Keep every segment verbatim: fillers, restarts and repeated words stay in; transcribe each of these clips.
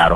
chiaro,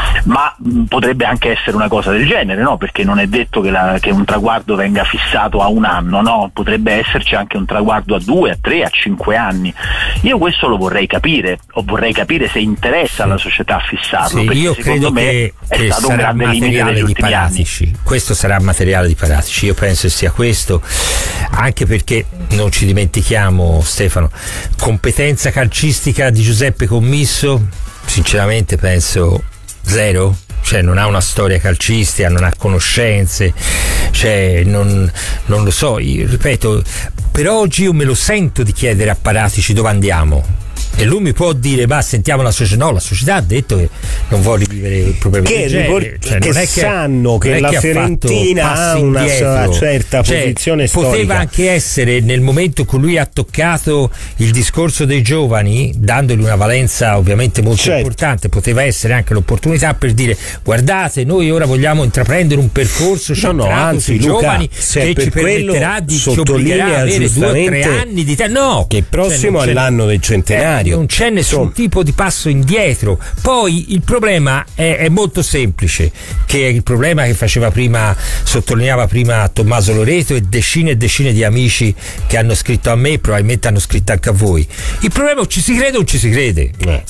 ma mh, potrebbe anche essere una cosa del genere, no? Perché non è detto che, la, che un traguardo venga fissato a un anno, no? Potrebbe esserci anche un traguardo a due, a tre, a cinque anni. Io questo lo vorrei capire, o vorrei capire se interessa alla società fissarlo, sì, perché io secondo credo me che, è che stato un sarà grande limite materiale degli di ultimi Paratici. anni. Questo sarà materiale di Paratici, io penso che sia questo, anche perché non ci dimentichiamo, Stefano, competenza calcistica di Giuseppe Commisso, sinceramente penso zero. Cioè non ha una storia calcistica, non ha conoscenze, cioè non, non lo so, io ripeto, per oggi io me lo sento di chiedere a Paratici dove andiamo. E lui mi può dire, ma sentiamo la società. No, la società ha detto che non vuole vivere il problema che, del genere, cioè, che non è che sanno che la che Fiorentina ha, ha una indietro. certa cioè, posizione storica. Poteva anche essere, nel momento in cui lui ha toccato il discorso dei giovani, dandogli una valenza ovviamente molto certo. importante, poteva essere anche l'opportunità per dire, guardate, noi ora vogliamo intraprendere un percorso no, no, anzi, sui Luca, giovani che ci permetterà di ci obbligherà a avere due o tre anni di tempo. No, che il prossimo cioè, è l'anno del centenario. Eh, non c'è nessun Insomma. tipo di passo indietro. Poi il problema è, è molto semplice, che è il problema che faceva prima, sottolineava prima Tommaso Loreto e decine e decine di amici che hanno scritto a me, probabilmente hanno scritto anche a voi. Il problema è o ci si crede o non ci si crede. Eh.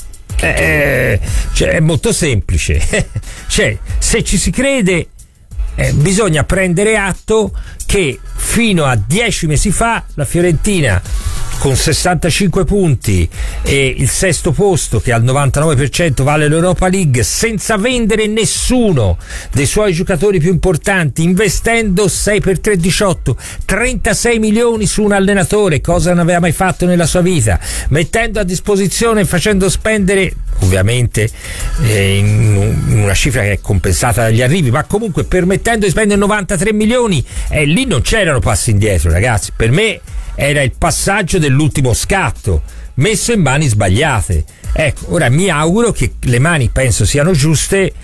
Eh, cioè, è molto semplice. Cioè, se ci si crede, eh, bisogna prendere atto che fino a dieci mesi fa la Fiorentina, con sessantacinque punti e il sesto posto che al novantanove per cento vale l'Europa League, senza vendere nessuno dei suoi giocatori più importanti, investendo sei per tre diciotto, trentasei milioni su un allenatore, cosa non aveva mai fatto nella sua vita, mettendo a disposizione e facendo spendere, ovviamente eh, in, in una cifra che è compensata dagli arrivi, ma comunque permettendo di spendere novantatré milioni, e eh, lì non c'erano passi indietro, ragazzi. Per me era il passaggio dell'ultimo scatto messo in mani sbagliate. Ecco, ora mi auguro che le mani, penso, siano giuste.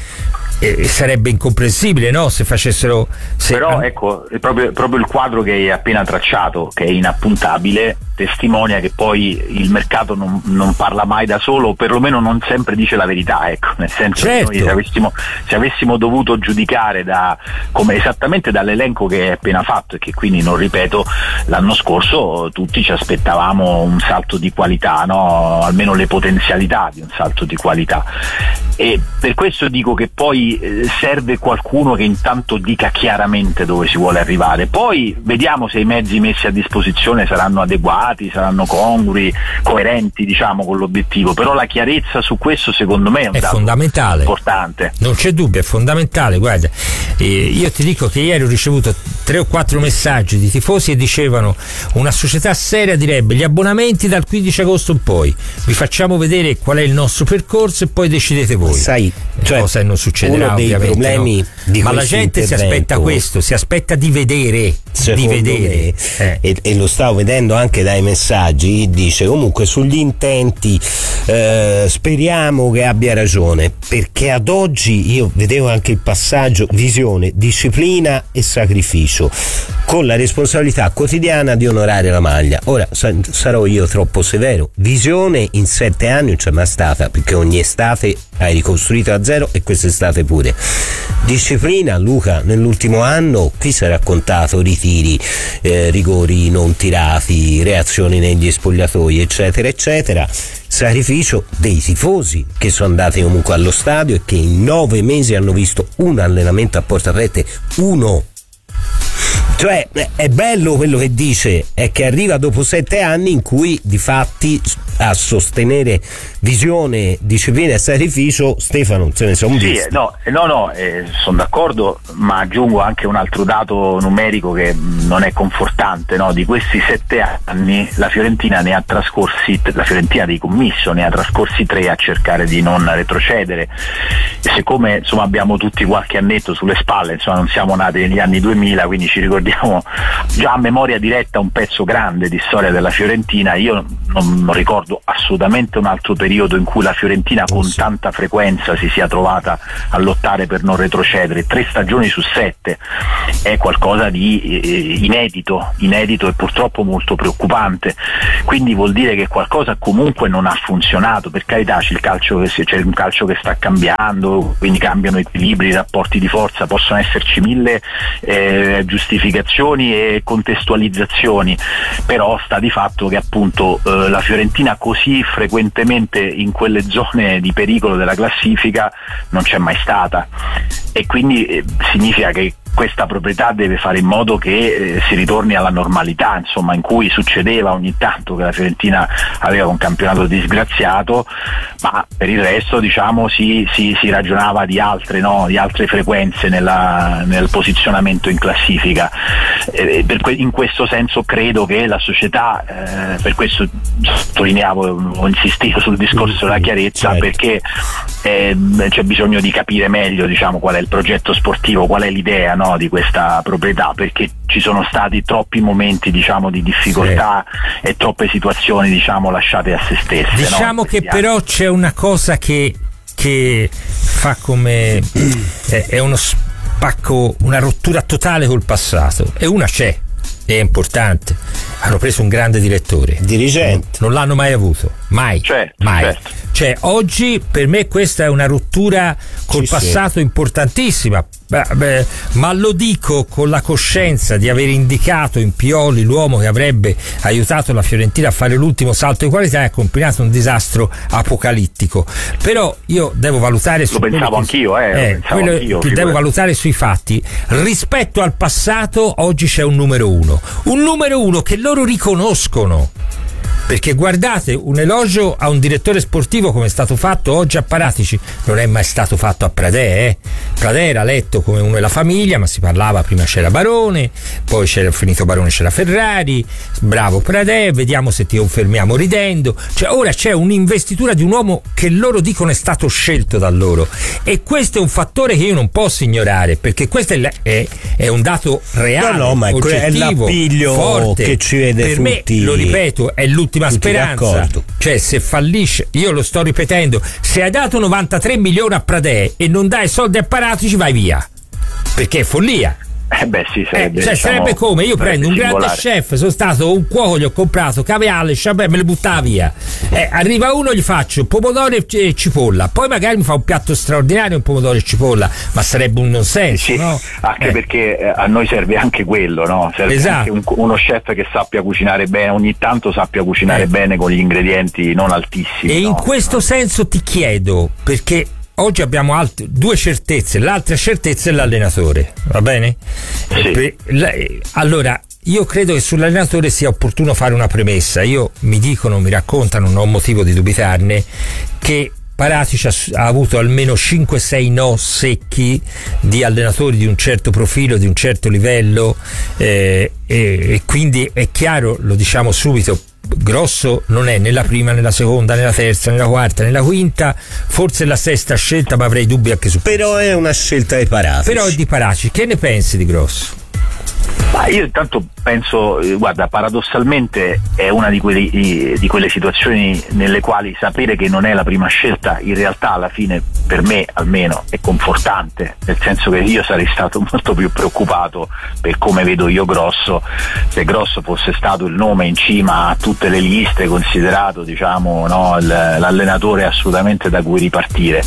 E sarebbe incomprensibile, no? Se facessero se... però ecco, è proprio, proprio il quadro che hai appena tracciato, che è inappuntabile, testimonia che poi il mercato non, non parla mai da solo, o perlomeno non sempre dice la verità, ecco, nel senso certo. che noi se avessimo, se avessimo dovuto giudicare da, come esattamente dall'elenco che hai appena fatto, e che quindi non ripeto, l'anno scorso tutti ci aspettavamo un salto di qualità, no? Almeno le potenzialità di un salto di qualità, e per questo dico che poi serve qualcuno che intanto dica chiaramente dove si vuole arrivare. Poi vediamo se i mezzi messi a disposizione saranno adeguati, saranno congrui, coerenti, diciamo, con l'obiettivo. Però la chiarezza su questo, secondo me, è un è dato fondamentale, importante. Non c'è dubbio, è fondamentale. Guarda, eh, io ti dico che ieri ho ricevuto tre o quattro messaggi di tifosi e dicevano: una società seria direbbe gli abbonamenti dal quindici agosto in poi, vi facciamo vedere qual è il nostro percorso e poi decidete voi. Sai, cioè, cosa non succederà, uno dei problemi, no? di Ma la gente si aspetta questo, si aspetta di vedere, di vedere me, eh. e, e lo stavo vedendo anche dai messaggi, dice comunque sugli intenti eh, speriamo che abbia ragione, perché ad oggi io vedevo anche il passaggio visione, disciplina e sacrificio, con la responsabilità quotidiana di onorare la maglia. Ora sarò io troppo severo, visione in sette anni non c'è mai stata, perché ogni estate hai ricostruito a zero e quest'estate pure. Disciplina, Luca, nell'ultimo anno qui si è raccontato ritiri, eh, rigori non tirati, reazioni negli spogliatoi, eccetera eccetera. Sacrificio dei tifosi che sono andati comunque allo stadio e che in nove mesi hanno visto un allenamento a porte aperte, uno. Cioè è bello quello che dice, è che arriva dopo sette anni in cui di fatti a sostenere visione, disciplina e sacrificio, Stefano, se ne sono sì, visti. no, no, no eh, sono d'accordo, ma aggiungo anche un altro dato numerico che non è confortante, no? Di questi sette anni la Fiorentina ne ha trascorsi, la Fiorentina dei Commisso ne ha trascorsi tre a cercare di non retrocedere, e siccome insomma abbiamo tutti qualche annetto sulle spalle, insomma non siamo nati negli anni duemila, quindi ci ricordiamo abbiamo già a memoria diretta un pezzo grande di storia della Fiorentina. Io non, non ricordo assolutamente un altro periodo in cui la Fiorentina con sì. tanta frequenza si sia trovata a lottare per non retrocedere. Tre stagioni su sette è qualcosa di eh, inedito, inedito e purtroppo molto preoccupante. Quindi vuol dire che qualcosa comunque non ha funzionato. Per carità, c'è il calcio che, c'è un calcio che sta cambiando, quindi cambiano equilibri, i rapporti di forza, possono esserci mille eh, giustificazioni e contestualizzazioni, però sta di fatto che appunto eh, la Fiorentina così frequentemente in quelle zone di pericolo della classifica non c'è mai stata, e quindi eh, significa che questa proprietà deve fare in modo che eh, si ritorni alla normalità, insomma, in cui succedeva ogni tanto che la Fiorentina aveva un campionato disgraziato, ma per il resto diciamo si, si, si ragionava di altre, no? di altre frequenze nella, nel posizionamento in classifica. Eh, per que- in questo senso credo che la società, eh, per questo sottolineavo, ho insistito sul discorso della chiarezza, certo. perché eh, c'è bisogno di capire meglio, diciamo, qual è il progetto sportivo, qual è l'idea, no? di questa proprietà, perché ci sono stati troppi momenti, diciamo, di difficoltà sì. e troppe situazioni, diciamo, lasciate a se stesse. Diciamo no? che però c'è una cosa che, che fa come è, è uno spacco, una rottura totale col passato, e una c'è, è importante. Hanno preso un grande direttore, dirigente, non l'hanno mai avuto, mai, certo, mai. Certo. Cioè oggi per me questa è una rottura col sì, passato sì. importantissima. Beh, beh, ma lo dico con la coscienza di aver indicato in Pioli l'uomo che avrebbe aiutato la Fiorentina a fare l'ultimo salto di qualità e ha combinato un disastro apocalittico. Però io devo valutare su lo pensavo anch'io, eh, eh, lo pensavo quello anch'io, che devo valutare sui fatti. Rispetto al passato oggi c'è un numero uno, un numero uno che loro riconoscono. Perché guardate, un elogio a un direttore sportivo come è stato fatto oggi a Paratici non è mai stato fatto a Pradè, eh? Pradè era letto come uno della famiglia, ma si parlava, prima c'era Barone, poi c'era finito Barone, c'era Ferrari, bravo Pradè, vediamo se ti confermiamo ridendo. Cioè ora c'è un'investitura di un uomo che loro dicono è stato scelto da loro, e questo è un fattore che io non posso ignorare, perché questo è, è, è un dato reale, no, no, ma oggettivo, è l'appiglio forte, che ci vede per tutti. Me, lo ripeto, è l'ultima speranza, d'accordo. Cioè se fallisce, io lo sto ripetendo, se hai dato novantatré milioni a Pradè e non dai soldi a Paratici vai via, perché è follia. Eh beh sì, sarebbe, eh, cioè, diciamo, sarebbe come io prendo un singolare. grande chef, sono stato un cuoco, gli ho comprato caviale, champagne, me le buttava via. Eh, arriva uno, gli faccio pomodoro e cipolla, poi magari mi fa un piatto straordinario, un pomodoro e cipolla, ma sarebbe un non senso, sì, no? Anche eh. perché a noi serve anche quello, no? Serve esatto. anche un, uno chef che sappia cucinare bene, ogni tanto sappia cucinare eh. bene con gli ingredienti non altissimi. E no? in questo no. senso ti chiedo, perché oggi abbiamo alt- due certezze, l'altra certezza è l'allenatore, va bene? Sì. Per, la, allora, io credo che sull'allenatore sia opportuno fare una premessa. Io mi dicono, mi raccontano, non ho motivo di dubitarne, che Paratici ha, ha avuto almeno cinque sei no secchi di allenatori di un certo profilo, di un certo livello, eh, e, e quindi è chiaro, lo diciamo subito, Grosso non è nella prima, nella seconda, nella terza, nella quarta, nella quinta, forse la sesta scelta, ma avrei dubbi anche su. Però è una scelta di Paratici. Però è di Paratici. Che ne pensi di Grosso? Ma io intanto penso, eh, guarda, paradossalmente è una di, quelli, di quelle situazioni nelle quali sapere che non è la prima scelta in realtà alla fine, per me almeno, è confortante, nel senso che io sarei stato molto più preoccupato, per come vedo io Grosso, se Grosso fosse stato il nome in cima a tutte le liste, considerato, diciamo, no, l'allenatore assolutamente da cui ripartire,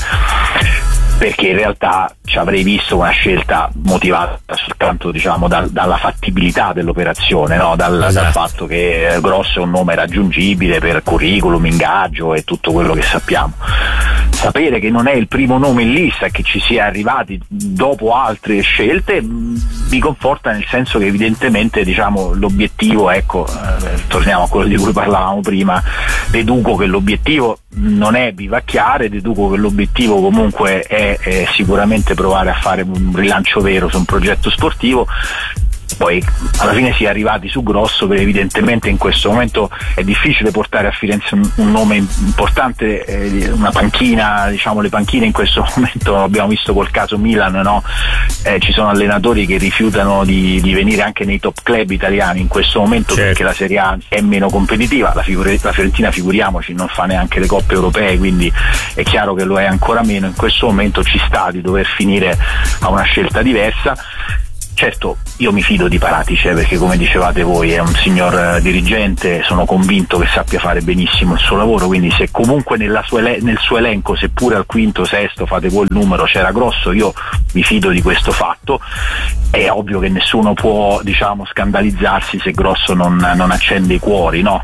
perché in realtà ci avrei visto una scelta motivata soltanto, diciamo, dal, dalla fattibilità dell'operazione, no? dal, esatto. dal fatto che Grosso è un nome raggiungibile per curriculum, ingaggio e tutto quello che sappiamo. Sapere che non è il primo nome in lista e che ci sia arrivati dopo altre scelte mi conforta, nel senso che evidentemente, diciamo, l'obiettivo, ecco, eh, torniamo a quello di cui parlavamo prima, deduco che l'obiettivo non è vivacchiare, deduco che l'obiettivo comunque è, è sicuramente provare a fare un rilancio vero su un progetto sportivo. poi alla fine si è arrivati su Grosso, perché evidentemente in questo momento è difficile portare a Firenze un, un nome importante, eh, una panchina, diciamo le panchine in questo momento abbiamo visto col caso Milan, no? Eh, ci sono allenatori che rifiutano di, di venire anche nei top club italiani in questo momento, certo, perché la Serie A è meno competitiva, la, figure, la Fiorentina figuriamoci non fa neanche le coppe europee, quindi è chiaro che lo è ancora meno. In questo momento ci sta di dover finire a una scelta diversa. Certo, io mi fido di Paratici, eh, perché come dicevate voi è un signor eh, dirigente, sono convinto che sappia fare benissimo il suo lavoro, quindi se comunque nella sua ele- nel suo elenco, seppure al quinto, sesto, fate voi il numero, c'era Grosso, io mi fido di questo fatto. È ovvio che nessuno può, diciamo, scandalizzarsi se Grosso non, non accende i cuori, no?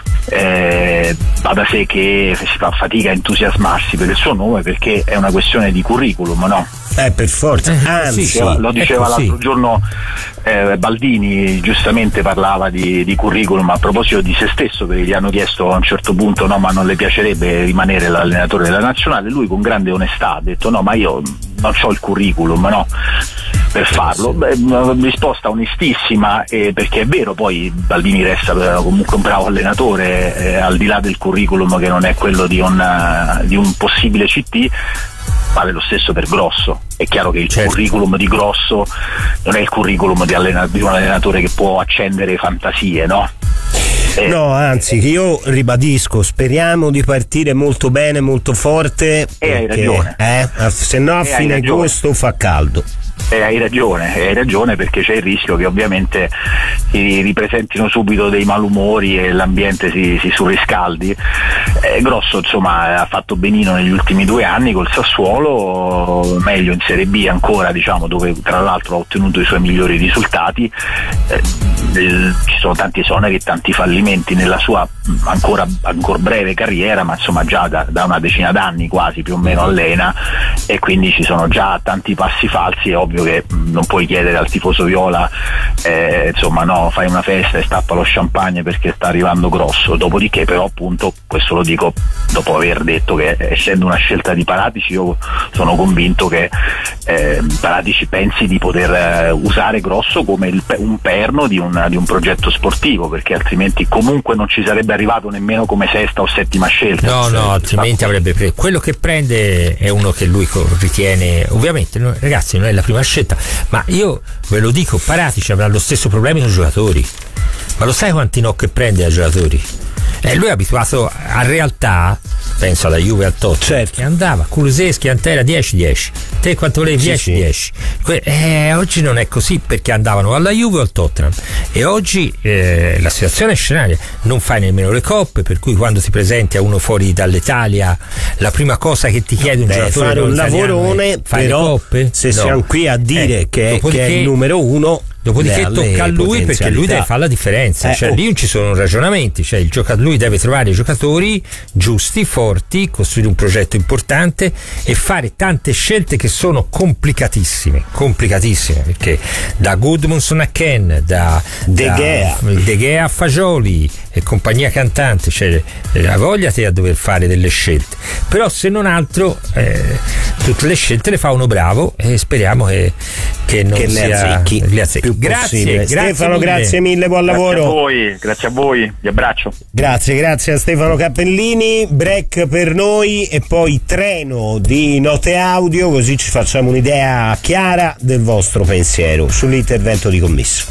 Eh, va da sé che si fa fatica a entusiasmarsi per il suo nome, perché è una questione di curriculum, no? Eh, per forza, anzi, sì, lo diceva l'altro giorno eh, Baldini, giustamente parlava di, di curriculum a proposito di se stesso, perché gli hanno chiesto a un certo punto no, ma non le piacerebbe rimanere l'allenatore della nazionale. Lui con grande onestà ha detto no, ma io non ho il curriculum, no, per farlo. Beh, una risposta onestissima, eh, perché è vero, poi Baldini resta comunque un bravo allenatore, eh, al di là del curriculum che non è quello di un, di un possibile C T. Vale lo stesso per Grosso. È chiaro che il certo. curriculum di Grosso non è il curriculum di, allena- di un allenatore che può accendere fantasie, no? Eh, no, anzi, io ribadisco, speriamo di partire molto bene, molto forte. E hai ragione. Eh, se no a fine agosto fa caldo. Eh, hai ragione, hai ragione, perché c'è il rischio che ovviamente si ripresentino subito dei malumori e l'ambiente si, si surriscaldi. Eh, Grosso insomma ha fatto benino negli ultimi due anni col Sassuolo, meglio in Serie B ancora, diciamo, dove tra l'altro ha ottenuto i suoi migliori risultati. Eh, eh, ci sono tanti esoneri e tanti fallimenti nella sua ancora, ancora breve carriera, ma insomma già da, da una decina d'anni quasi più o meno allena, e quindi ci sono già tanti passi falsi. È ovvio che non puoi chiedere al tifoso viola eh, insomma no, fai una festa e stappa lo champagne perché sta arrivando Grosso. Dopodiché però appunto, questo lo dico dopo aver detto che essendo una scelta di Paratici, io sono convinto che eh, Paratici pensi di poter eh, usare Grosso come il, un perno di un, di un progetto sportivo, perché altrimenti comunque non ci sarebbe arrivato nemmeno come sesta o settima scelta. No, cioè, no, altrimenti avrebbe preso. Quello che prende è uno che lui ritiene, ovviamente, no, ragazzi, non è la prima scelta, ma io ve lo dico, Paratici avrà lo stesso problema con i giocatori. Ma lo sai quanti no che prende ai giocatori? Eh, lui è abituato a realtà, penso alla Juve, al Tottenham, certo, che andava Kulusevski, Antera dieci dieci, te quanto volevi? dieci dieci. Eh, oggi non è così, perché andavano alla Juve o al Tottenham, e oggi eh, la situazione è scenaria, non fai nemmeno le coppe, per cui quando ti presenti a uno fuori dall'Italia la prima cosa che ti chiede un Beh, giocatore fare un lavorone, però se no. siamo qui a dire eh, che, che è il numero uno. Dopodiché tocca a lui, perché lui deve fare la differenza, eh, cioè oh. lì non ci sono ragionamenti, cioè il gioca- lui deve trovare i giocatori giusti, forti, costruire un progetto importante e fare tante scelte che sono complicatissime, complicatissime, perché da Gudmundsson a Ken, da De Gea, da, De Gea a Fagioli e compagnia cantante, cioè la voglia te a dover fare delle scelte, però se non altro eh, tutte le scelte le fa uno bravo, e speriamo che, che non che sia le azzecchi, le azzecchi. Grazie, grazie Stefano, mille. grazie mille, buon lavoro. Grazie a voi, grazie a voi, vi abbraccio. Grazie, grazie a Stefano Cappellini. Break per noi e poi treno di note audio, così ci facciamo un'idea chiara del vostro pensiero sull'intervento di commesso.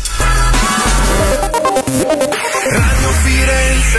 Radio Firenze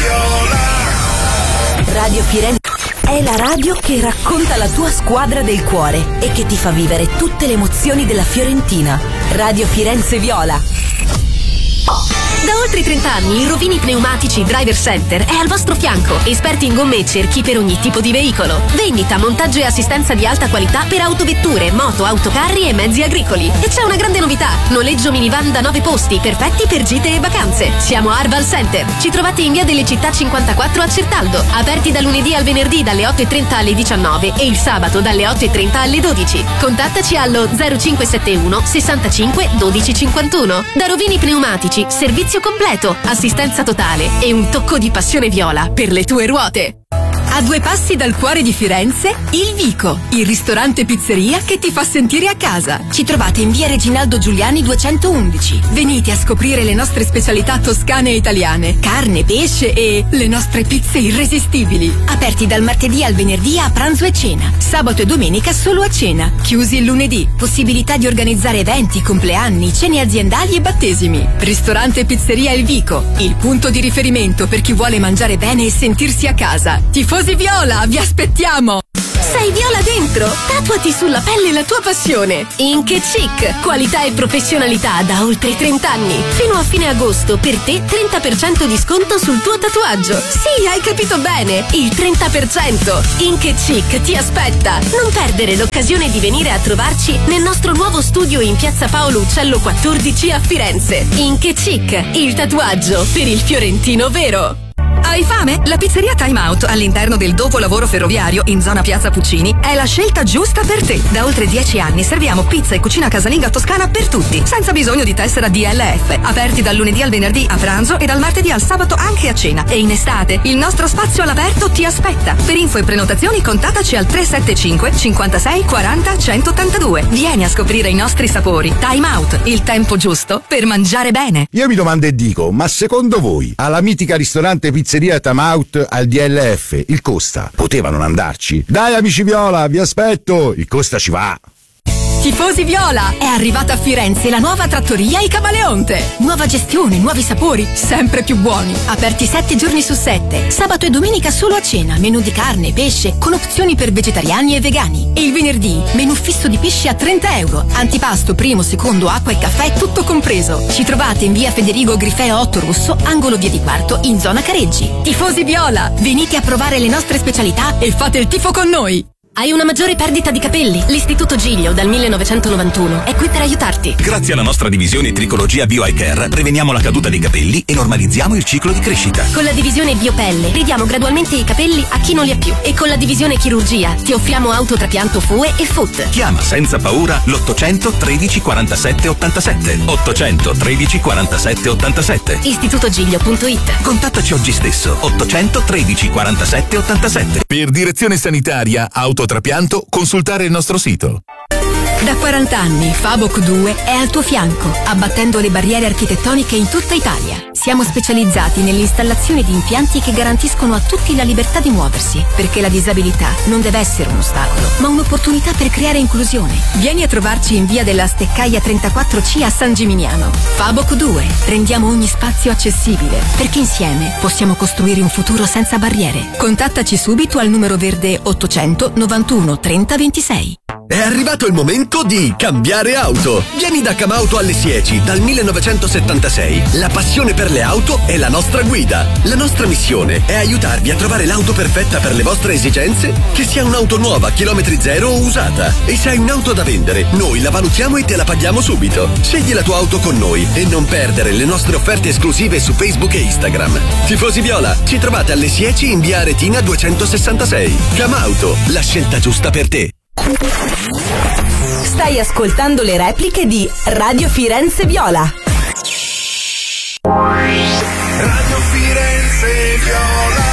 Viola. Radio Firenze è la radio che racconta la tua squadra del cuore e che ti fa vivere tutte le emozioni della Fiorentina. Radio Firenze Viola. Da oltre trenta anni il Rovini Pneumatici Driver Center è al vostro fianco, esperti in gomme e cerchi per ogni tipo di veicolo. Vendita, montaggio e assistenza di alta qualità per autovetture, moto, autocarri e mezzi agricoli. E c'è una grande novità: noleggio minivan da nove posti, perfetti per gite e vacanze. Siamo a Arval Center. Ci trovate in via delle Città cinquantaquattro a Certaldo, aperti dal lunedì al venerdì dalle otto e trenta alle diciannove e il sabato dalle otto e trenta alle dodici. Contattaci allo zero cinque sette uno sessantacinque dodici cinquantuno. Da Rovini Pneumatici, servizio completo, assistenza totale e un tocco di passione viola per le tue ruote. A due passi dal cuore di Firenze, Il Vico, il ristorante pizzeria che ti fa sentire a casa. Ci trovate in via Reginaldo Giuliani duecentoundici. Venite a scoprire le nostre specialità toscane e italiane, carne, pesce e le nostre pizze irresistibili. Aperti dal martedì al venerdì a pranzo e cena. Sabato e domenica solo a cena. Chiusi il lunedì. Possibilità di organizzare eventi, compleanni, cene aziendali e battesimi. Ristorante e pizzeria Il Vico, il punto di riferimento per chi vuole mangiare bene e sentirsi a casa. Tifosi Viola, vi aspettiamo! Sei viola dentro? Tatuati sulla pelle la tua passione. Ink e Chic, qualità e professionalità da oltre trenta anni. Fino a fine agosto per te trenta per cento di sconto sul tuo tatuaggio. Sì, hai capito bene, il trenta per cento. Ink e Chic ti aspetta. Non perdere l'occasione di venire a trovarci nel nostro nuovo studio in Piazza Paolo Uccello quattordici a Firenze. Ink e Chic, il tatuaggio per il fiorentino vero. Hai fame? La pizzeria Time Out all'interno del dopolavoro ferroviario in zona Piazza Puccini è la scelta giusta per te. Da oltre dieci anni serviamo pizza e cucina casalinga toscana per tutti, senza bisogno di tessera D L F. Aperti dal lunedì al venerdì a pranzo e dal martedì al sabato anche a cena. E in estate il nostro spazio all'aperto ti aspetta. Per info e prenotazioni contattaci al tre sette cinque cinquantasei quaranta centottantadue. Vieni a scoprire i nostri sapori. Time Out, il tempo giusto per mangiare bene. Io mi domando e dico, ma secondo voi alla mitica ristorante pizzeria Time Out al D L F il Costa poteva non andarci? Dai amici Viola, vi aspetto, il Costa ci va. Tifosi Viola, è arrivata a Firenze la nuova trattoria I Camaleonte. Nuova gestione, nuovi sapori, sempre più buoni. Aperti sette giorni su sette. Sabato e domenica solo a cena. Menù di carne, pesce, con opzioni per vegetariani e vegani. E il venerdì, menù fisso di pesce a trenta euro. Antipasto, primo, secondo, acqua e caffè, tutto compreso. Ci trovate in via Federigo Grifeo otto Rosso, angolo via di Quarto, in zona Careggi. Tifosi Viola, venite a provare le nostre specialità e fate il tifo con noi. Hai una maggiore perdita di capelli? L'Istituto Giglio dal millenovecentonovantuno è qui per aiutarti. Grazie alla nostra divisione Tricologia Bio Eye Care preveniamo la caduta dei capelli e normalizziamo il ciclo di crescita. Con la divisione Biopelle ridiamo gradualmente i capelli a chi non li ha più. E con la divisione Chirurgia ti offriamo autotrapianto F U E e F U T. Chiama senza paura l'ottocento tredici quarantasette ottantasette. ottocento tredici quarantasette ottantasette. istitutogiglio punto it. Contattaci oggi stesso. ottocento tredici quarantasette ottantasette. Per direzione sanitaria auto trapianto, consultare il nostro sito. Da quaranta anni Faboc due è al tuo fianco, abbattendo le barriere architettoniche in tutta Italia. Siamo specializzati nell'installazione di impianti che garantiscono a tutti la libertà di muoversi, perché la disabilità non deve essere un ostacolo, ma un'opportunità per creare inclusione. Vieni a trovarci in via della Steccaia trentaquattro C a San Gimignano. Faboc due, rendiamo ogni spazio accessibile, perché insieme possiamo costruire un futuro senza barriere. Contattaci subito al numero verde ottocento novantuno trenta ventisei. È arrivato il momento di cambiare auto. Vieni da Camauto alle Sieci dal millenovecentosettantasei. La passione per le auto è la nostra guida. La nostra missione è aiutarvi a trovare l'auto perfetta per le vostre esigenze, che sia un'auto nuova, chilometri zero o usata. E se hai un'auto da vendere, noi la valutiamo e te la paghiamo subito. Scegli la tua auto con noi e non perdere le nostre offerte esclusive su Facebook e Instagram. Tifosi Viola, ci trovate alle Sieci in via Aretina duecentosessantasei. Camauto, la scelta giusta per te. Stai ascoltando le repliche di Radio Firenze Viola. Radio Firenze Viola.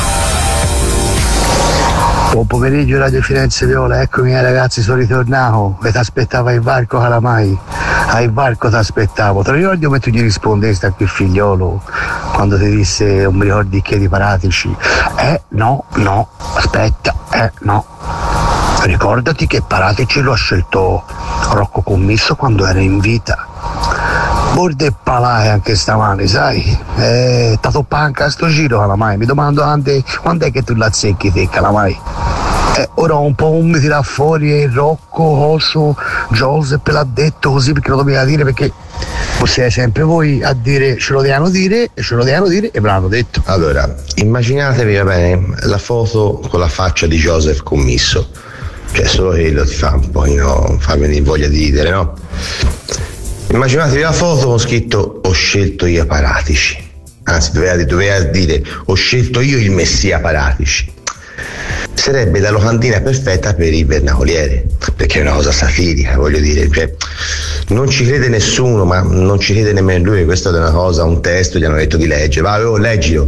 Buon pomeriggio Radio Firenze Viola, eccomi ragazzi, sono ritornato e ti aspettava il varco Calamai, al varco ti aspettavo. Te lo ricordi come tu gli rispondesti a quel figliolo quando ti disse non mi ricordi che di Paratici? Eh no, no, aspetta, eh no. Ricordati che Paratici lo ha scelto Rocco Commisso quando era in vita. Borde e palai anche stamani, sai? Eh, t'ha toppato anche a sto giro, Calamai. Mi domando quando, quando è che tu la azzecchi te, Calamai? Eh, ora un po' mi tira fuori eh, Rocco, Oso, Joseph l'ha detto così perché lo doveva dire, perché siete sempre voi a dire ce lo devono dire e ce lo devono dire e me l'hanno detto. Allora, immaginatevi, va bene, la foto con la faccia di Joseph Commisso. Cioè solo quello ti fa un po', no, fa venire voglia di ridere, no? Immaginatevi la foto con scritto ho scelto io Paratici, anzi doveva, doveva dire ho scelto io il messia Paratici. sarebbe la locandina perfetta per il vernacoliere, perché è una cosa satirica, voglio dire, cioè, non ci crede nessuno, ma non ci crede nemmeno lui. Questa è una cosa, un testo, gli hanno detto di leggere, va, oh, leggilo,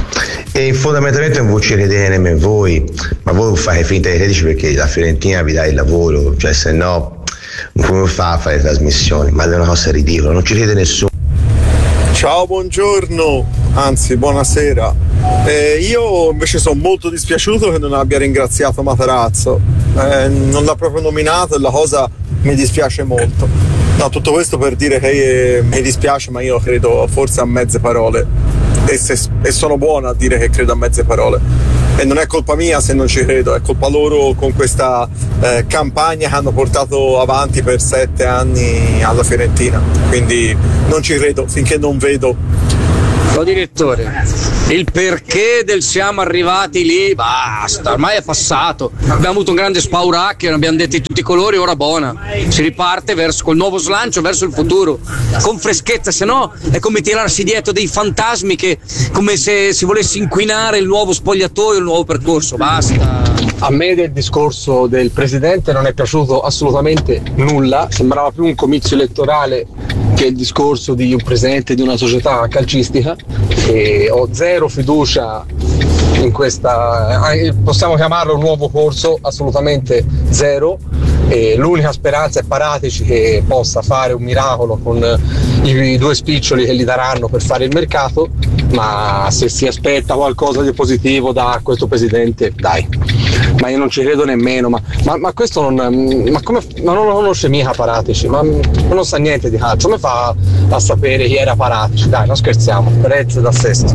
e fondamentalmente non ci credete nemmeno voi, ma voi fate finta di crederci perché la Fiorentina vi dà il lavoro, cioè se no come fa a fare trasmissioni? Ma è una cosa ridicola, non ci crede nessuno. Ciao, buongiorno, anzi buonasera. Eh, io invece sono molto dispiaciuto che non abbia ringraziato Matarazzo, eh, non l'ha proprio nominato e la cosa mi dispiace molto. No, tutto questo per dire che eh, mi dispiace, ma io credo forse a mezze parole e, se, e sono buono a dire che credo a mezze parole. E non è colpa mia se non ci credo, è colpa loro con questa eh, campagna che hanno portato avanti per sette anni alla Fiorentina. Quindi non ci credo finché non vedo. Oh, direttore, il perché del siamo arrivati lì basta, ormai è passato. Abbiamo avuto un grande spauracchio, ne abbiamo detti tutti i colori, ora buona. Si riparte verso col nuovo slancio verso il futuro, con freschezza, se no è come tirarsi dietro dei fantasmi, che come se si volesse inquinare il nuovo spogliatoio, il nuovo percorso, basta. A me del discorso del presidente non è piaciuto assolutamente nulla, sembrava più un comizio elettorale che il discorso di un presidente di una società calcistica, e ho zero fiducia in questa, possiamo chiamarlo un nuovo corso, assolutamente zero. E l'unica speranza è Paratici che possa fare un miracolo con i due spiccioli che gli daranno per fare il mercato, ma se si aspetta qualcosa di positivo da questo presidente, dai, ma io non ci credo nemmeno. Ma, ma, ma questo non, ma come, ma non lo conosce mica Paratici, ma non sa niente di calcio, come fa a sapere chi era Paratici? Dai, non scherziamo, Perez da Sesto.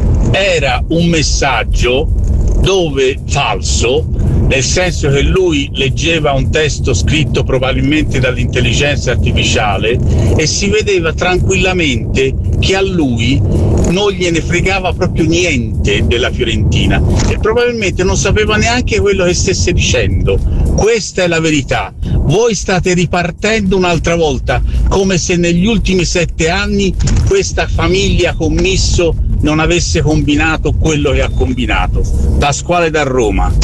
Era un messaggio dove falso, nel senso che lui leggeva un testo scritto probabilmente dall'intelligenza artificiale e si vedeva tranquillamente che a lui non gliene fregava proprio niente della Fiorentina e probabilmente non sapeva neanche quello che stesse dicendo. Questa è la verità. Voi state ripartendo un'altra volta, come se negli ultimi sette anni questa famiglia commisso non avesse combinato quello che ha combinato. Pasquale da Roma.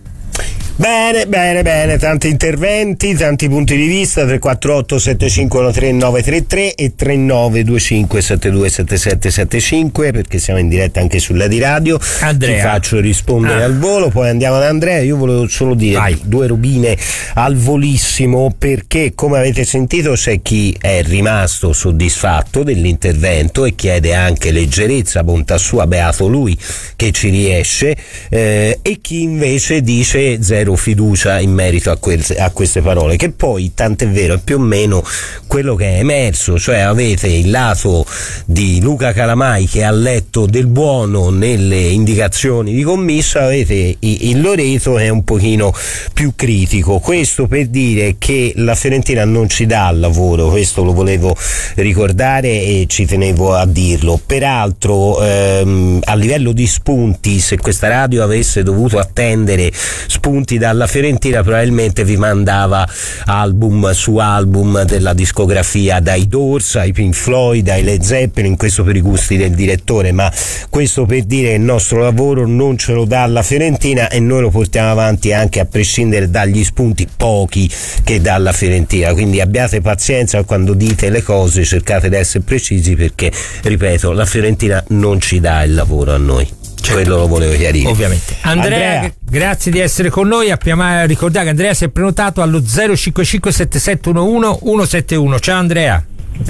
Bene, bene, bene, tanti interventi, tanti punti di vista. Tre quattro otto sette cinque uno tre nove tre tre e tre nove due cinque sette due sette sette sette cinque, perché siamo in diretta anche sulla di radio. Andrea, ti faccio rispondere ah. al volo, poi andiamo ad Andrea. Io volevo solo dire Vai. due robine al volissimo, perché come avete sentito c'è chi è rimasto soddisfatto dell'intervento e chiede anche leggerezza, bontà sua, beato lui che ci riesce, eh, e chi invece dice zero fiducia in merito a, quel, a queste parole, che poi tant'è vero è più o meno quello che è emerso, cioè avete il lato di Luca Calamai che ha letto del buono nelle indicazioni di commisso, avete il Loreto che è un pochino più critico. Questo per dire che la Fiorentina non ci dà il lavoro, questo lo volevo ricordare e ci tenevo a dirlo. Peraltro ehm, a livello di spunti, se questa radio avesse dovuto attendere spunti dalla Fiorentina, probabilmente vi mandava album su album della discografia, dai Doors ai Pink Floyd ai Led Zeppelin, questo per i gusti del direttore, ma questo per dire che il nostro lavoro non ce lo dà la Fiorentina e noi lo portiamo avanti anche a prescindere dagli spunti pochi che dà la Fiorentina, quindi abbiate pazienza quando dite le cose, cercate di essere precisi, perché ripeto, la Fiorentina non ci dà il lavoro a noi. Certo. Quello lo volevo chiarire. Ovviamente. Andrea, Andrea, grazie di essere con noi. Abbiamo ricordato che Andrea si è prenotato allo zero cinque cinque sette sette uno uno uno sette uno. Ciao Andrea.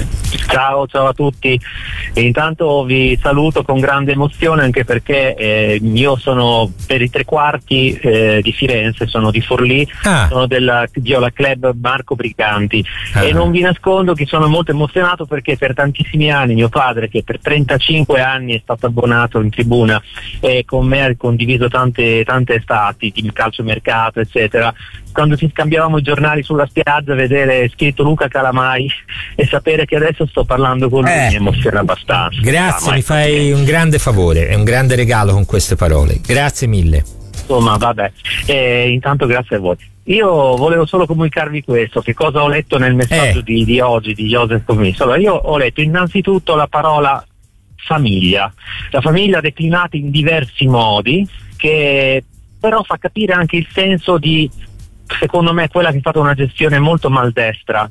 Ciao, ciao a tutti. E intanto vi saluto con grande emozione, anche perché eh, io sono per i tre quarti eh, di Firenze, sono di Forlì, ah. sono del Viola Club Marco Briganti, ah. e non vi nascondo che sono molto emozionato perché per tantissimi anni mio padre, che per trentacinque anni è stato abbonato in tribuna e con me ha condiviso tante, tante estati di calciomercato eccetera, quando ci scambiavamo i giornali sulla spiaggia, vedere scritto Luca Calamai e sapere che adesso sto parlando con lui eh, mi emoziona abbastanza. Grazie, ah, mi fai un grande favore, è un grande regalo con queste parole, grazie mille. Insomma, vabbè, eh, intanto grazie a voi. Io volevo solo comunicarvi questo, che cosa ho letto nel messaggio eh. di, di oggi di Joseph Commisso. Allora, io ho letto innanzitutto la parola famiglia, la famiglia declinata in diversi modi, che però fa capire anche il senso di, secondo me, quella che è stata una gestione molto maldestra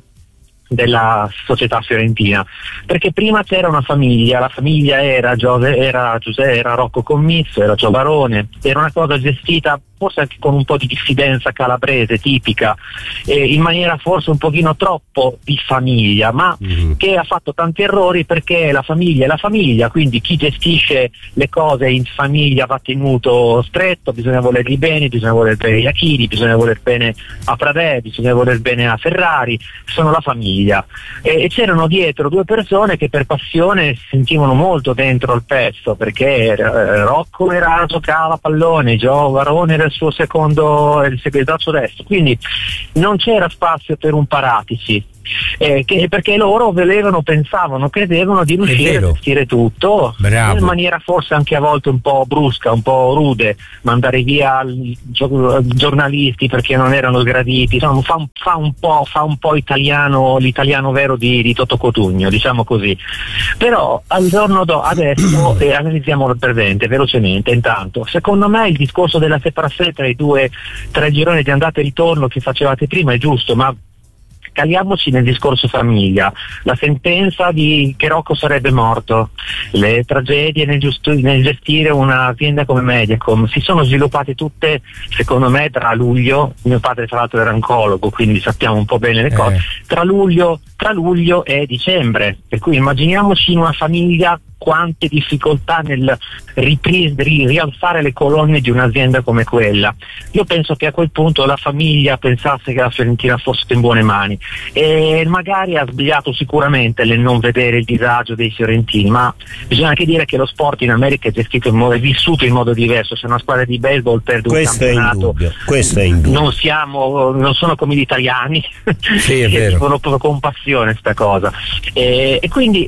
della società fiorentina, perché prima c'era una famiglia, la famiglia era Giose, era Giuseppe, era Rocco Commisso, era Gio Barone, era una cosa gestita forse anche con un po' di diffidenza calabrese tipica, eh, in maniera forse un pochino troppo di famiglia, ma mm-hmm. che ha fatto tanti errori, perché la famiglia è la famiglia, quindi chi gestisce le cose in famiglia va tenuto stretto, bisogna volergli bene, bisogna voler bene a Iachini, bisogna voler bene a Pradè, bisogna voler bene a Ferrari, sono la famiglia, e, e c'erano dietro due persone che per passione si sentivano molto dentro il pezzo, perché eh, Rocco era, giocava a pallone, Gio Barone era il suo secondo, il segretario destro, quindi non c'era spazio per un Paratici, eh, che, perché loro volevano, pensavano, credevano di riuscire a gestire tutto. Bravo. In maniera forse anche a volte un po' brusca, un po' rude, mandare via i giornalisti perché non erano sgraditi, insomma, fa, un, fa un po' fa un po' italiano, l'italiano vero di, di Toto Cotugno, diciamo così. Però al giorno do, adesso eh, analizziamo il presente velocemente. Intanto, secondo me il discorso della separazione tra i due, tra il girone di andata e ritorno che facevate prima è giusto, ma caliamoci nel discorso famiglia. La sentenza di che Rocco sarebbe morto, le tragedie nel, giusto, nel gestire un'azienda come Mediacom si sono sviluppate tutte, secondo me, tra luglio, mio padre tra l'altro era oncologo, quindi sappiamo un po' bene le cose, eh. tra luglio tra luglio e dicembre, per cui immaginiamoci in una famiglia quante difficoltà nel ripris- ri- rialzare le colonne di un'azienda come quella. Io penso che a quel punto la famiglia pensasse che la Fiorentina fosse in buone mani, e magari ha sbagliato sicuramente nel non vedere il disagio dei fiorentini, ma bisogna anche dire che lo sport in America è gestito in modo, è vissuto in modo diverso. Se una squadra di baseball perde un questo campionato, è questo è indubbio. non siamo non sono come gli italiani sì, è che vero. vivono proprio con passione sta cosa, e, e quindi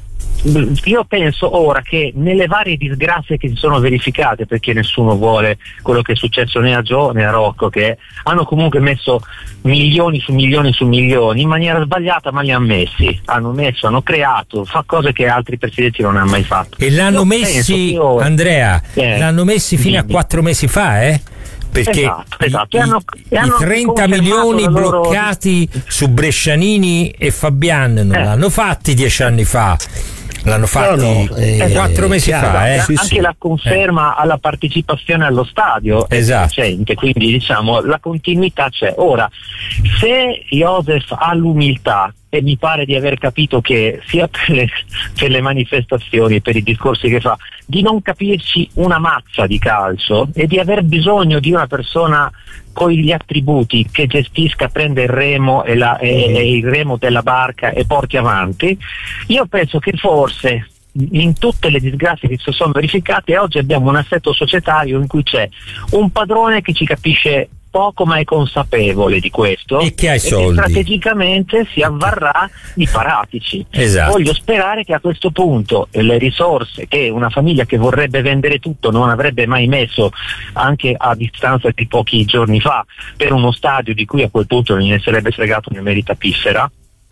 io penso ora che nelle varie disgrazie che si sono verificate, perché nessuno vuole quello che è successo né a Gio né a Rocco, che hanno comunque messo milioni su milioni su milioni in maniera sbagliata, ma li hanno messi, hanno messo, hanno creato, fa cose che altri presidenti non hanno mai fatto. E l'hanno io messi, ora, Andrea, eh, l'hanno messi fino dimmi. a quattro mesi fa, eh? Perché esatto, esatto. i, E hanno, e hanno i trenta milioni loro... bloccati su Brescianini e Fabian non eh. l'hanno fatti dieci anni fa. L'hanno fatti no, no, eh, quattro mesi chiaro, fa, eh? Sì, anche sì. la conferma eh. alla partecipazione allo stadio esatto. è recente, quindi diciamo la continuità c'è. Ora, se Josef ha l'umiltà, e mi pare di aver capito che sia per le, per le manifestazioni e per i discorsi che fa, di non capirci una mazza di calcio e di aver bisogno di una persona con gli attributi che gestisca, prende il remo e, la, e, e il remo della barca e porti avanti, io penso che forse in tutte le disgrazie che si sono verificate oggi abbiamo un assetto societario in cui c'è un padrone che ci capisce poco ma è consapevole di questo e che ha i e soldi, che strategicamente si avvarrà di Paratici. Esatto. Voglio sperare che a questo punto le risorse che una famiglia che vorrebbe vendere tutto non avrebbe mai messo anche a distanza di pochi giorni fa per uno stadio di cui a quel punto non ne sarebbe fregato né merita piffera,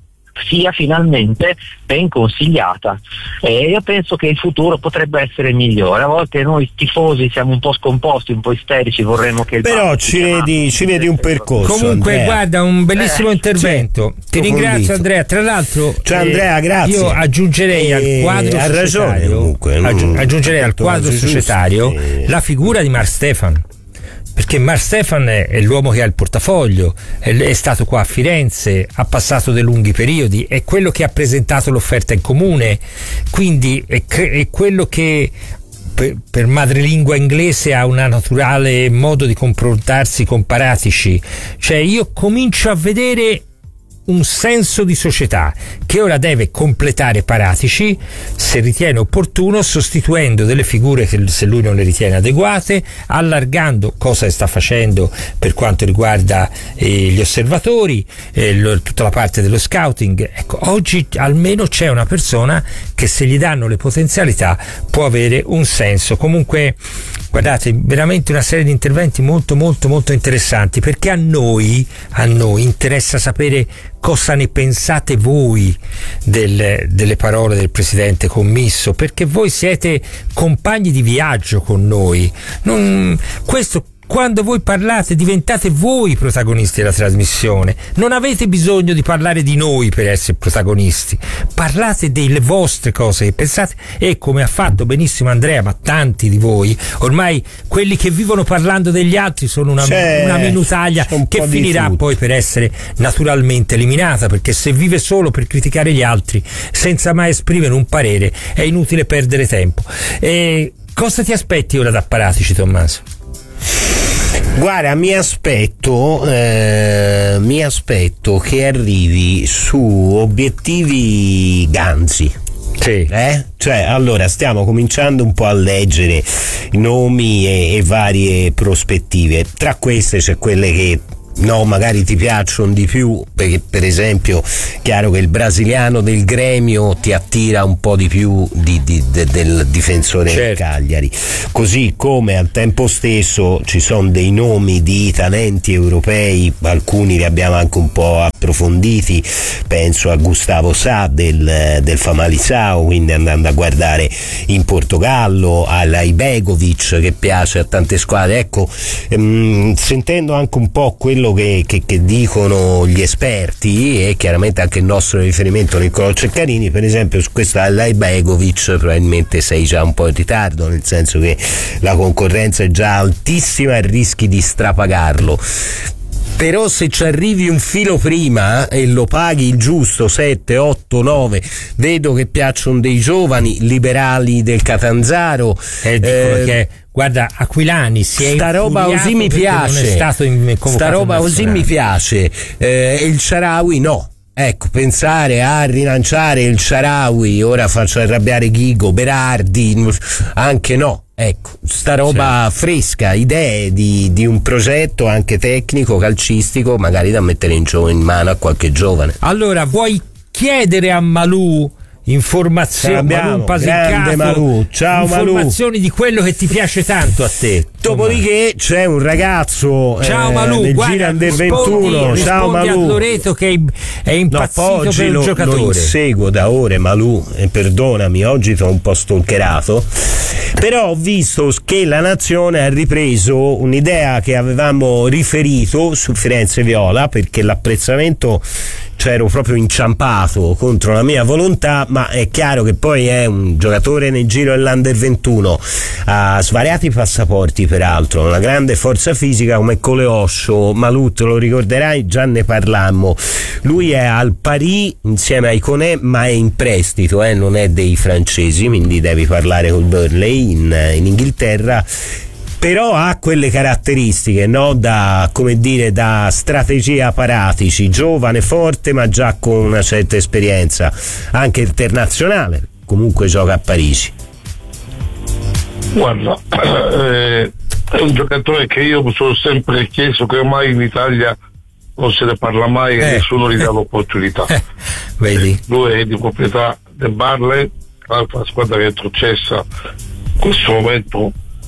sia finalmente ben consigliata, e io penso che il futuro potrebbe essere migliore. A volte noi tifosi siamo un po' scomposti, un po' isterici, vorremmo che il però ci vedi, ci vedi un percorso. Comunque Andrea, guarda, un bellissimo eh, intervento, sì, ti ringrazio convinto. Andrea, tra l'altro cioè, Andrea, grazie. Io aggiungerei eh, al quadro ha societario ragione, comunque, aggi- aggiungerei al quadro societario giusto, la figura di Mark Stefan, perché Mark Stefan è, è l'uomo che ha il portafoglio, è, è stato qua a Firenze, ha passato dei lunghi periodi, è quello che ha presentato l'offerta in comune, quindi è, è quello che per, per madrelingua inglese ha un naturale modo di confrontarsi con Paratici. Cioè io comincio a vedere un senso di società che ora deve completare Paratici, se ritiene opportuno, sostituendo delle figure che se lui non le ritiene adeguate, allargando, cosa sta facendo per quanto riguarda eh, gli osservatori, eh, lo, tutta la parte dello scouting. Ecco, oggi almeno c'è una persona che, se gli danno le potenzialità, può avere un senso. Comunque guardate, veramente una serie di interventi molto molto molto interessanti, perché a noi a noi interessa sapere cosa ne pensate voi del, delle parole del presidente Commisso, perché voi siete compagni di viaggio con noi. Non, questo quando voi parlate diventate voi i protagonisti della trasmissione, non avete bisogno di parlare di noi per essere protagonisti, parlate delle vostre cose che pensate, e come ha fatto benissimo Andrea, ma tanti di voi ormai quelli che vivono parlando degli altri sono una, una minutaglia un che finirà poi per essere naturalmente eliminata, perché se vive solo per criticare gli altri senza mai esprimere un parere è inutile perdere tempo. E cosa ti aspetti ora da Paratici, Tommaso? Guarda, mi aspetto eh, mi aspetto che arrivi su obiettivi ganzi. Sì. Eh? Cioè, allora stiamo cominciando un po' a leggere nomi e, e varie prospettive. Tra queste c'è quelle che no, magari ti piacciono di più, perché per esempio chiaro che il brasiliano del Gremio ti attira un po' di più di, di, de, del difensore certo. del Cagliari, così come al tempo stesso ci sono dei nomi di talenti europei, alcuni li abbiamo anche un po' approfonditi, penso a Gustavo Sá del, del Famalicão, quindi andando a guardare in Portogallo, all'Ibegovic che piace a tante squadre, ecco, ehm, sentendo anche un po' quello Che, che, che dicono gli esperti e chiaramente anche il nostro riferimento Niccolò Ceccarini, per esempio su questa Ibegovic probabilmente sei già un po' in ritardo, nel senso che la concorrenza è già altissima e rischi di strapagarlo. Però se ci arrivi un filo prima e lo paghi il giusto sette, otto, nove, vedo che piacciono dei giovani liberali del Catanzaro, eh, dicono eh, che guarda, Aquilani si è sta roba così mi piace, non è stato in, sta roba così mi piace, eh, il Shaarawy no. Ecco, pensare a rilanciare il Shaarawy, ora faccio arrabbiare Ghigo, Berardi, anche no. Ecco, sta roba sì. fresca, idee di, di un progetto anche tecnico, calcistico, magari da mettere in, gio- in mano a qualche giovane. Allora, vuoi chiedere a Malù informazioni, Malù, grande Malù, ciao informazioni Malù, di quello che ti piace tanto a te. Dopodiché c'è un ragazzo ciao eh, Malù, nel guarda, Gira Under rispondi, ventuno, ciao Malù, a Loreto che è impazzito no, per oggi il lo, giocatore. Lo inseguo da ore Malù, e perdonami, oggi sono un po' stalkerato, però ho visto che la Nazione ha ripreso un'idea che avevamo riferito su Firenze Viola, perché l'apprezzamento c'ero proprio inciampato contro la mia volontà, ma è chiaro che poi è un giocatore nel giro dell'Under ventuno, ha svariati passaporti peraltro, una grande forza fisica come Coleoscio. Malù, te lo ricorderai, già ne parlammo, lui è al Paris insieme ai Conè, ma è in prestito, eh, non è dei francesi, quindi devi parlare col Burnley in, in Inghilterra, però ha quelle caratteristiche, no? Da, come dire, da strategia Paratici, giovane, forte, ma già con una certa esperienza anche internazionale, comunque gioca a Parigi. Guarda, eh, è un giocatore che io mi sono sempre chiesto, che ormai in Italia non se ne parla mai e eh, nessuno gli dà l'opportunità. Eh, vedi? Lui è di proprietà del Burnley, la squadra che è retrocessa in questo momento.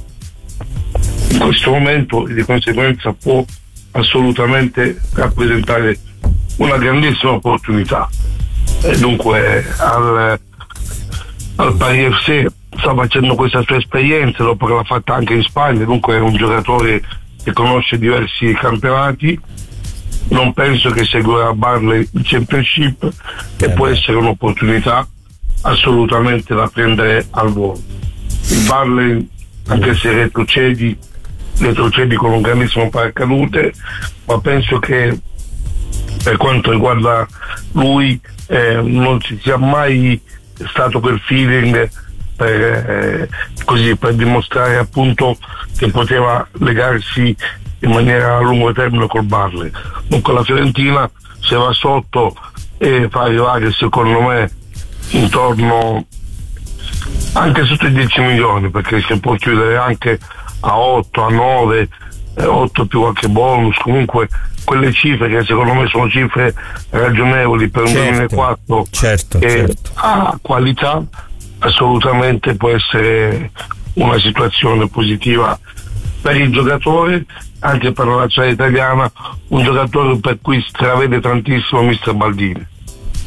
In questo momento di conseguenza può assolutamente rappresentare una grandissima opportunità, e dunque al, al Paris F C sta facendo questa sua esperienza dopo che l'ha fatta anche in Spagna, dunque è un giocatore che conosce diversi campionati, non penso che seguirà Burnley in Championship e può essere un'opportunità assolutamente da prendere al volo. Il Burnley, anche se retrocedi retrocedi con un grandissimo paracadute, ma penso che per quanto riguarda lui eh, non ci sia mai stato quel feeling per, eh, così, per dimostrare appunto che poteva legarsi in maniera a lungo termine col Burnley. Dunque la Fiorentina, se va sotto e fa arrivare secondo me intorno anche sotto i dieci milioni, perché si può chiudere anche a otto, a nove, eh, otto più qualche bonus, comunque quelle cifre che secondo me sono cifre ragionevoli per un certo, duemilaquattro certo, e certo. ha qualità, assolutamente può essere una situazione positiva per il giocatore, anche per la nazionale italiana, un giocatore per cui stravede tantissimo mister Baldini.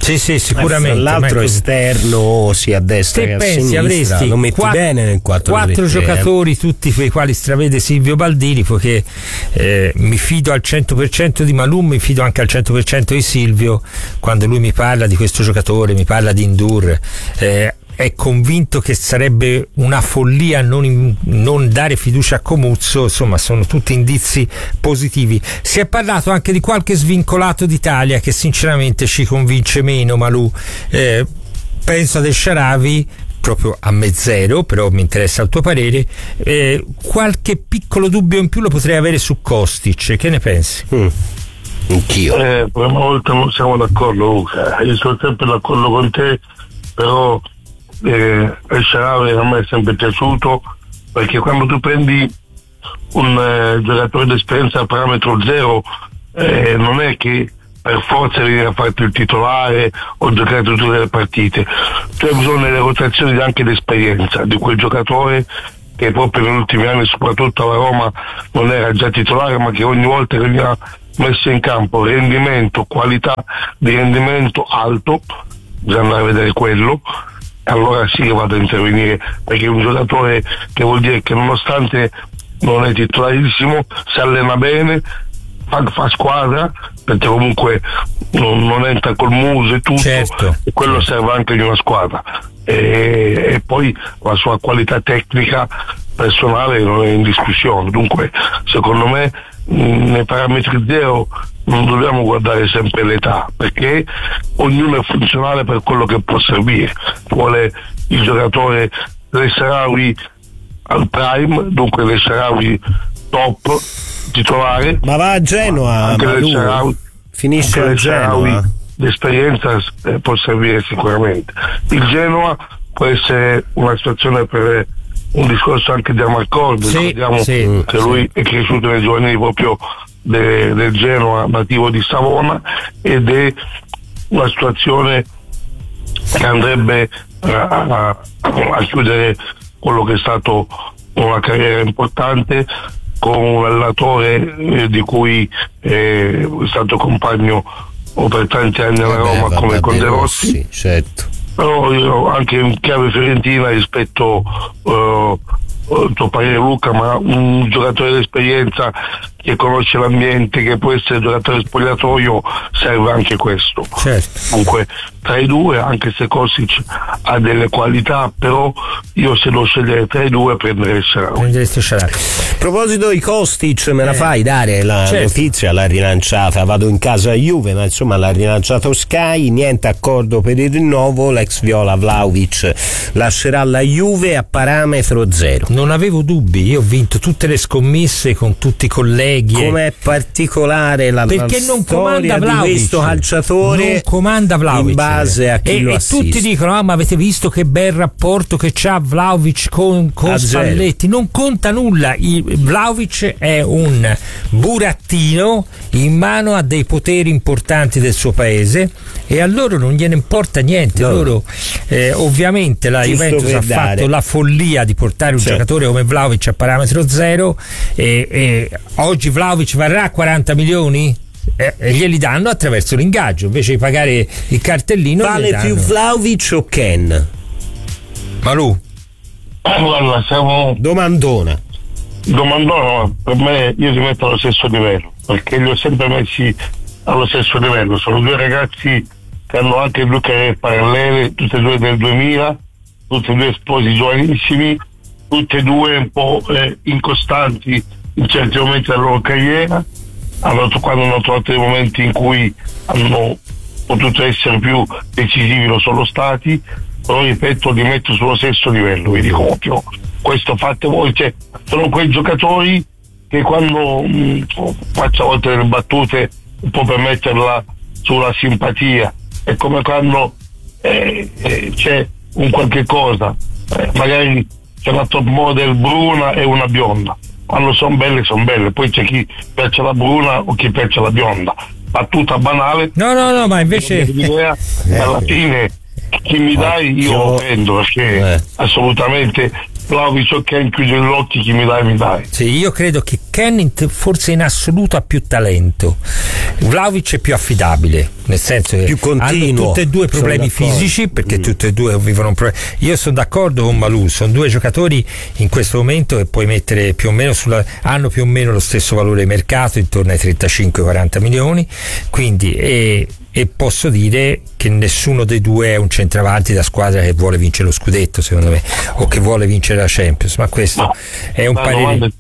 Sì, sì, sicuramente. Eh, l'altro esterno sia a destra te che a pensi, sinistra, avresti lo metti quatt- bene nel quattro tre tre. quattro giocatori, tutti per i quali stravede Silvio Baldini, poiché eh, mi fido al cento per cento di Malù, mi fido anche al cento per cento di Silvio quando lui mi parla di questo giocatore, mi parla di Ndour. Eh, è convinto che sarebbe una follia non, non dare fiducia a Comuzzo, insomma sono tutti indizi positivi. Si è parlato anche di qualche svincolato d'Italia che sinceramente ci convince meno, Malù. Eh, penso ad El Shaarawy, proprio a me zero, però mi interessa il tuo parere. Eh, qualche piccolo dubbio in più lo potrei avere su Kostic, che ne pensi? Mm. Anch'io. Eh, per una volta non siamo d'accordo, Luca. Io sono sempre d'accordo con te, però eh, El Shaarawy a me è sempre piaciuto, perché quando tu prendi un eh, giocatore d'esperienza a parametro zero, eh, non è che per forza devi a farti il titolare o giocare tutte le partite. Tu hai bisogno delle rotazioni anche di esperienza di quel giocatore che proprio negli ultimi anni, soprattutto alla Roma, non era già titolare, ma che ogni volta che veniva messo in campo rendimento, qualità di rendimento alto, bisogna andare a vedere quello, allora sì che vado a intervenire, perché è un giocatore che vuol dire che nonostante non è titolarissimo, si allena bene, fa, fa squadra, perché comunque non, non entra col muso e tutto, certo. E quello serve anche di una squadra, e, e poi la sua qualità tecnica personale non è in discussione. Dunque secondo me nei parametri zero non dobbiamo guardare sempre l'età, perché ognuno è funzionale per quello che può servire. Vuole il giocatore El Shaarawy al prime, dunque El Shaarawy top titolare, ma va a Genoa, anche El Shaarawy, finisce a Genoa, l'esperienza eh, può servire sicuramente. Il Genoa può essere una situazione per un discorso anche di Amarcord, sì, ricordiamo sì, che lui sì. è cresciuto nei giovanili proprio de, del Genoa, nativo di Savona, ed è una situazione che andrebbe a, a, a chiudere quello che è stato una carriera importante con un allenatore eh, di cui eh, è stato compagno per tanti anni alla Roma, vabbè, come con De Rossi, Rossi, certo. Però io anche in chiave fiorentina rispetto uh, il tuo parere, Luca, ma un giocatore d'esperienza che conosce l'ambiente, che può essere giocatore spogliatoio, serve anche questo. Certo. Comunque tra i due, anche se Kostic ha delle qualità, però io se devo scegliere tra i due prenderei El Shaarawy. A proposito di Kostic, me la eh, fai dare la certo. notizia? L'ha rilanciata, vado in casa Juve, ma insomma l'ha rilanciato Sky, niente accordo per il rinnovo, l'ex viola Vlahovic lascerà la Juve a parametro zero. Non avevo dubbi, io ho vinto tutte le scommesse con tutti i colleghi. Com'è particolare la, perché la non storia comanda di questo calciatore, non comanda Vlahovic in base a chi e, lo e assiste. tutti dicono: ah, ma avete visto che bel rapporto che c'ha Vlahovic con, con Spalletti? Non conta nulla. Il, Vlahovic è un burattino in mano a dei poteri importanti del suo paese e a loro non gliene importa niente. No. Loro eh, ovviamente la Giusto Juventus ha dare. fatto la follia di portare un certo. giocatore come Vlahovic a parametro zero e, e oggi Vlahovic varrà quaranta milioni? Eh, e glieli danno attraverso l'ingaggio invece di pagare il cartellino. Vale più Vlahovic o Ken? Malù? Eh, guarda, siamo domandona domandona per me io ti metto allo stesso livello, perché li ho sempre messi allo stesso livello. Sono due ragazzi che hanno anche due carriere parallele, tutte e due del duemila, tutti e due sposi giovanissimi, tutte e due un po' eh, incostanti in certi momenti della loro carriera. Hanno, quando hanno trovato dei momenti in cui hanno potuto essere più decisivi lo sono stati, però ripeto, li metto sullo stesso livello, vi dico proprio questo, fate voi, cioè, sono quei giocatori che quando mh, faccio a volte delle battute un po' per metterla sulla simpatia, è come quando eh, eh, c'è un qualche cosa, eh, magari c'è una top model bruna e una bionda, quando sono belle sono belle, poi c'è chi piace la bruna o chi piace la bionda, battuta banale. No no no, ma invece l'idea, alla fine chi mi dai io lo prendo, perché eh. assolutamente Vlahovic o Ken, chiude gli occhi, chi mi dai mi dai. Sì, io credo che Ken forse in assoluto ha più talento, Vlahovic è più affidabile, nel senso che più continuo, hanno tutti e due problemi fisici, perché mm. tutti e due vivono un problema. Io sono d'accordo con Malù, sono due giocatori in questo momento che puoi mettere più o meno sulla, hanno più o meno lo stesso valore di mercato, intorno ai trentacinque quaranta milioni, quindi e, e posso dire che nessuno dei due è un centravanti da squadra che vuole vincere lo scudetto, secondo me, o che vuole vincere la Champions, ma questo no, è un parere.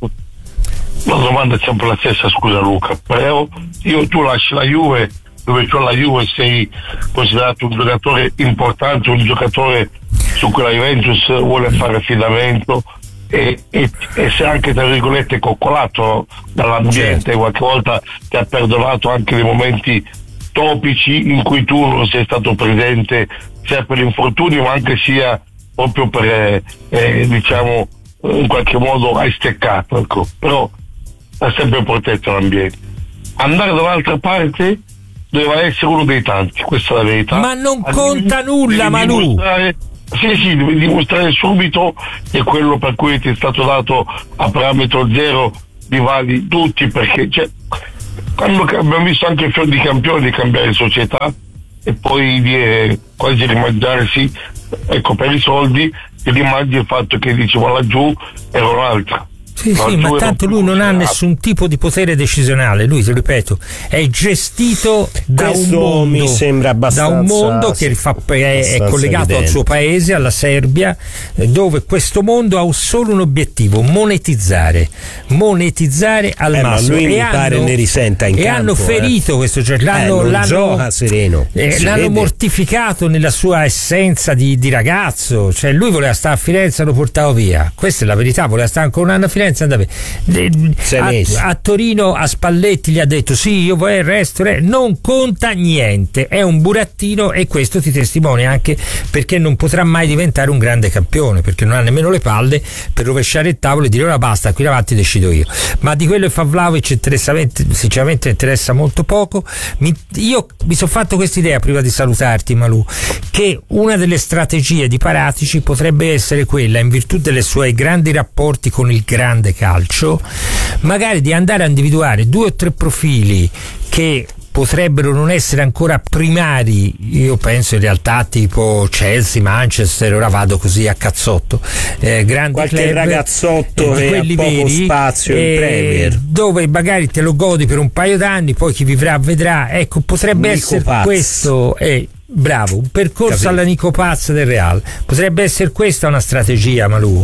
La domanda è sempre la stessa, scusa Luca, però io tu lasci la Juve, dove c'ho la Juve sei considerato un giocatore importante, un giocatore su cui la Juventus vuole fare affidamento e, e, e se anche tra virgolette coccolato dall'ambiente, certo. Qualche volta ti ha perdonato anche dei momenti topici in cui tu non sei stato presente sia per l'infortunio ma anche sia proprio per eh, diciamo in qualche modo hai steccato, ecco. Però ha sempre protetto l'ambiente. Andare dall'altra parte doveva essere uno dei tanti, questa è la verità. Ma non a conta devi, nulla, devi Malù. Sì, sì, devi dimostrare subito che quello per cui ti è stato dato a parametro zero li vali tutti, perché cioè, quando abbiamo visto anche il fior di campione di cambiare società e poi di eh, quasi rimangiarsi, ecco, per i soldi ti rimangi il fatto che diceva laggiù era un'altra. Sì, sì, ma tanto lui non ha nessun tipo di potere decisionale, lui, ti ripeto, è gestito da un mondo, mi sembra abbastanza, da un mondo che fa, è, è collegato evidente. Al suo paese, alla Serbia, dove questo mondo ha solo un obiettivo: monetizzare, monetizzare al eh, massimo. Ma lui e mi hanno, pare ne risenta in e campo, hanno ferito eh. questo, cioè, l'hanno, eh, l'hanno, gioca sereno, eh, l'hanno vede. mortificato nella sua essenza di, di ragazzo, cioè lui voleva stare a Firenze e lo portavo via, questa è la verità, voleva stare ancora un anno a Firenze. A, a Torino a Spalletti gli ha detto sì, io vorrei il resto, non conta niente, è un burattino, e questo ti testimonia anche perché non potrà mai diventare un grande campione, perché non ha nemmeno le palle per rovesciare il tavolo e dire ora basta, qui davanti decido io. Ma di quello che fa Vlahovic sinceramente interessa molto poco. Mi, io mi sono fatto questa idea prima di salutarti, Malù, che una delle strategie di Paratici potrebbe essere quella, in virtù dei suoi grandi rapporti con il grande calcio, magari di andare a individuare due o tre profili che potrebbero non essere ancora primari, io penso in realtà tipo Chelsea, Manchester, ora vado così a cazzotto, eh, grandi qualche club, ragazzotto eh, che ha poco veri, spazio eh, in Premier, dove magari te lo godi per un paio d'anni, poi chi vivrà vedrà. Ecco, potrebbe Nico essere Paz. Questo è bravo, un percorso Capito. Alla Nico Paz del Real, potrebbe essere questa una strategia, Malù?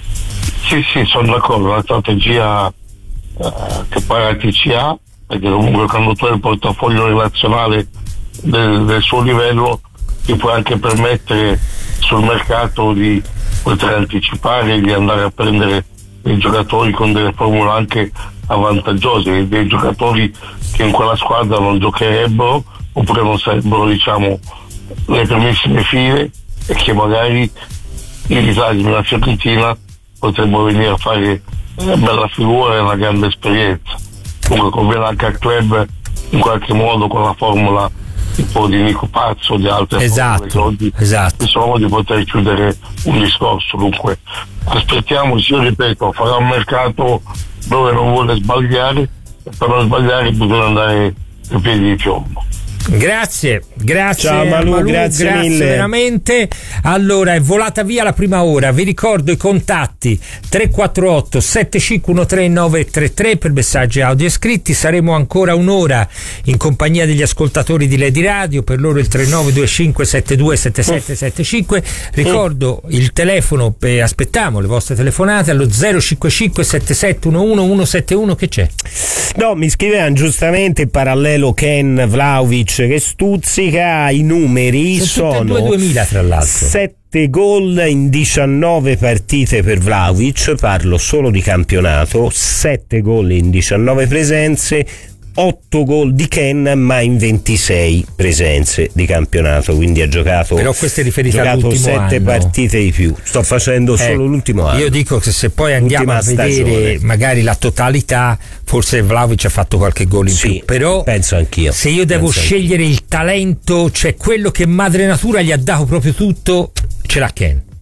Sì, sì, sono d'accordo, la strategia eh, che Paratici ha, perché comunque quando tu hai il portafoglio relazionale del, del suo livello ti puoi anche permettere sul mercato di poter anticipare, di andare a prendere dei giocatori con delle formule anche avvantaggiose, dei giocatori che in quella squadra non giocherebbero oppure non sarebbero, diciamo, le primissime file, e che magari i ritardi della Fiorentina potrebbero venire a fare una bella figura e una grande esperienza. Comunque conviene anche al club in qualche modo con la formula tipo di Nico Pazzo o di altre esatto, formule, esatto. insomma, di poter chiudere un discorso. Dunque aspettiamoci, io ripeto, farà un mercato dove non vuole sbagliare, e per non sbagliare bisogna andare a piedi di piombo. Grazie, grazie. Ciao Malù, Malù, grazie, grazie mille. veramente. Allora, è volata via la prima ora. Vi ricordo i contatti: tre quattro otto sette cinque uno tre nove tre tre per messaggi audio e scritti. Saremo ancora un'ora in compagnia degli ascoltatori di Lady Radio, per loro il tre nove due cinque sette due sette sette sette cinque. Ricordo il telefono, per, aspettiamo le vostre telefonate allo zero cinque cinque sette sette uno uno uno sette uno. Che c'è? No, mi scrivevano giustamente il parallelo Ken Vlahovic che stuzzica. I numeri sono, sono duemila tra l'altro, sette gol in diciannove partite per Vlahovic, parlo solo di campionato, sette gol in diciannove presenze, otto gol di Ken ma in ventisei presenze di campionato, quindi ha giocato, però questo è riferito giocato all'ultimo sette anno. partite di più. Sto facendo eh, solo l'ultimo anno. Io dico che se poi andiamo L'ultima a vedere stagione. Magari la totalità, forse Vlahovic ha fatto qualche gol in sì, più, però penso anch'io. Se io devo penso scegliere anch'io. il talento, cioè quello che madre natura gli ha dato proprio tutto, ce l'ha Ken.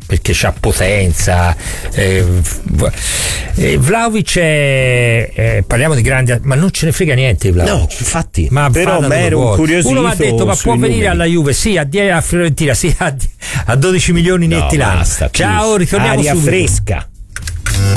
perché c'ha potenza. eh, eh, Vlahovic è, eh, parliamo di grandi, ma non ce ne frega niente di Vlahovic. No, infatti, ma però mi ero incuriosito. Uno mi ha detto ma può venire alla Juve, sì, a, a Fiorentina, sì, a, a dodici milioni netti no, l'anno. Ciao, ritorniamo aria subito. Fresca.